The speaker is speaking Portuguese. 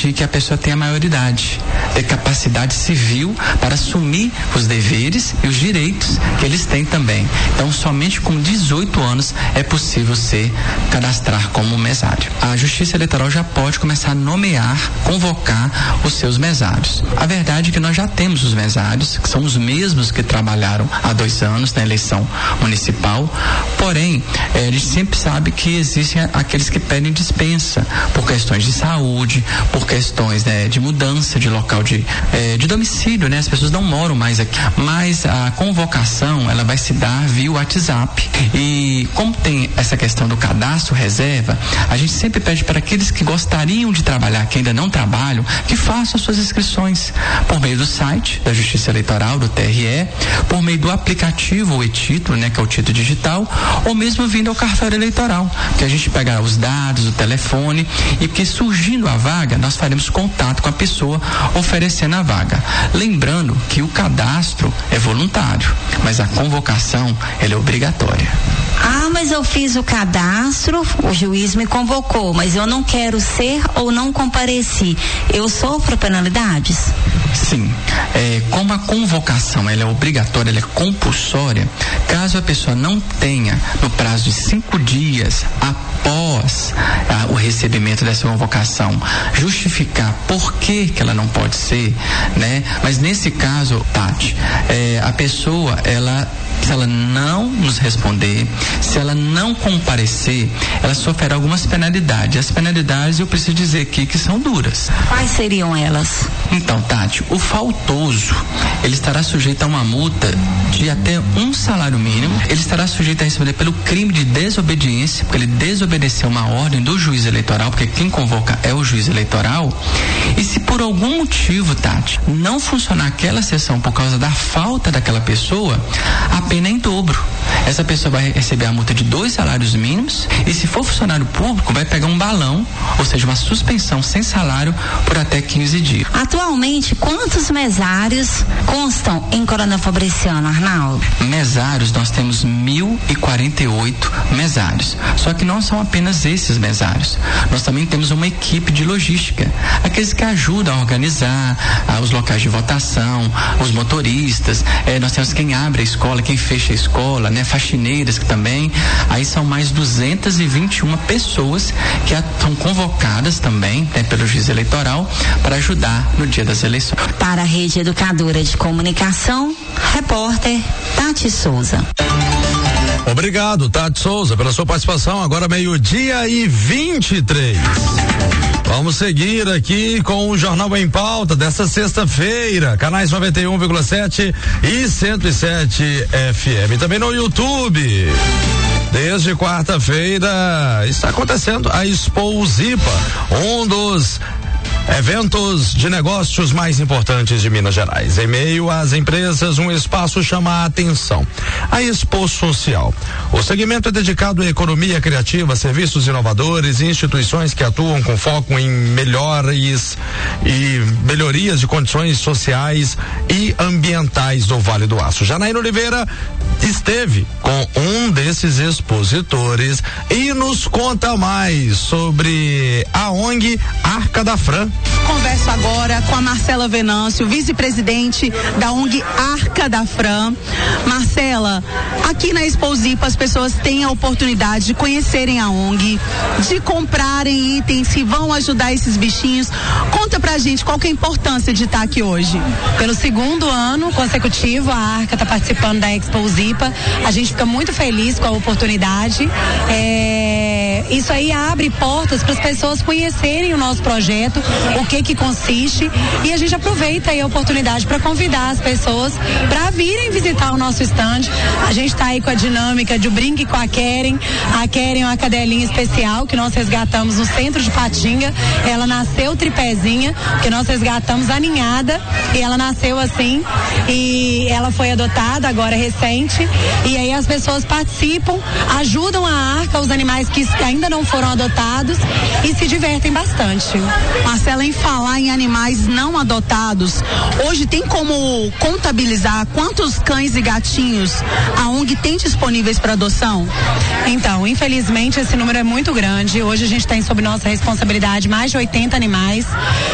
de que a pessoa tenha maioridade, ter capacidade civil para assumir os deveres e os direitos que eles têm também. Então, somente com 18 anos é possível se cadastrar como mesário. A Justiça Eleitoral já pode começar a nomear, convocar os seus mesários. A verdade é que nós já temos os mesários, que são os mesmos que trabalharam há 2 anos na eleição municipal, porém, a gente sempre sabe que existem aqueles que pedem dispensa por questões de saúde, por questões, né, de mudança de local de domicílio, né? As pessoas não moram mais aqui, mas a convocação ela vai se dar via WhatsApp. E como tem essa questão do cadastro reserva, a gente sempre pede para aqueles que gostariam de trabalhar, que ainda não trabalham, que façam as suas inscrições por meio do site da Justiça Eleitoral, do TRE, por meio do aplicativo, o e-título, né, que é o título digital, ou mesmo vindo ao cartório eleitoral, que a gente pega os dados, o telefone, e que surgindo a vaga, nós faremos contato com a pessoa oferecendo a vaga. Lembrando que o cadastro é voluntário, mas a convocação ela é obrigatória. Ah, mas eu fiz o cadastro, o juiz me convocou, mas eu não quero ser ou não compareci. Eu sofro penalidades? Sim. Como a convocação ela é obrigatória, ela é compulsória, caso a pessoa não tenha, no prazo de 5 dias após o recebimento dessa convocação, justificar por que ela não pode ser, né? Mas nesse caso, Tati, a pessoa, se ela não nos responder, se ela não comparecer, ela sofrerá algumas penalidades. As penalidades eu preciso dizer aqui que são duras. Quais seriam elas? Então, Tati, o faltoso, ele estará sujeito a uma multa de até 1 salário mínimo. Ele estará sujeito a responder pelo crime de desobediência, porque ele desobedeceu uma ordem do juiz eleitoral, porque quem convoca é o juiz eleitoral. E se por algum motivo, Tati, não funcionar aquela sessão por causa da falta daquela pessoa, a pena é em dobro. Essa pessoa vai receber a multa de 2 salários mínimos e, se for funcionário público, vai pegar um balão, ou seja, uma suspensão sem salário por até 15 dias. Atualmente, quantos mesários constam em Coronel Fabriciano, Arnaldo? Mesários, nós temos 1.048 mesários. Só que não são apenas esses mesários. Nós também temos uma equipe de logística, aqueles que ajudam a organizar os locais de votação, os motoristas, nós temos quem abre a escola, quem fecha a escola, né? Faxineiras que também, aí são mais 221 pessoas que são convocadas também, né, pelo juiz eleitoral para ajudar no dia das eleições. Para a Rede Educadora de Comunicação, repórter Tati Souza. Obrigado, Tati Souza, pela sua participação. Agora 12:23. Vamos seguir aqui com o Jornal em Pauta dessa sexta-feira, canais 91,7 e 107 FM. Também no YouTube. Desde quarta-feira está acontecendo a Expo-Zipa, um dos eventos de negócios mais importantes de Minas Gerais. Em meio às empresas, um espaço chama a atenção: a Expo Social. O segmento é dedicado à economia criativa, serviços inovadores e instituições que atuam com foco em melhorias de condições sociais e ambientais do Vale do Aço. Janaína Oliveira esteve com um desses expositores e nos conta mais sobre a ONG Arca da Fran. Converso agora com a Marcela Venâncio, vice-presidente da ONG Arca da Fran. Marcela, aqui na Expo-Zipa as pessoas têm a oportunidade de conhecerem a ONG, de comprarem itens que vão ajudar esses bichinhos. Conta pra gente qual que é a importância de estar aqui hoje. Pelo 2º ano consecutivo, a Arca está participando da Expo-Zipa. A gente fica muito feliz com a oportunidade. Isso aí abre portas para as pessoas conhecerem o nosso projeto, o que consiste, e a gente aproveita aí a oportunidade para convidar as pessoas para virem visitar o nosso stand. A gente está aí com a dinâmica de Brinque com a Keren. A Keren é uma cadelinha especial que nós resgatamos no centro de Patinga. Ela nasceu tripézinha, que nós resgatamos a ninhada, e ela nasceu assim, e ela foi adotada agora recente, e aí as pessoas participam, ajudam a Arca, os animais que ainda não foram adotados, e se divertem bastante. Marcela, em falar em animais não adotados, hoje tem como contabilizar quantos cães e gatinhos a ONG tem disponíveis para adoção? Então, infelizmente, esse número é muito grande. Hoje a gente tem sob nossa responsabilidade mais de 80 animais.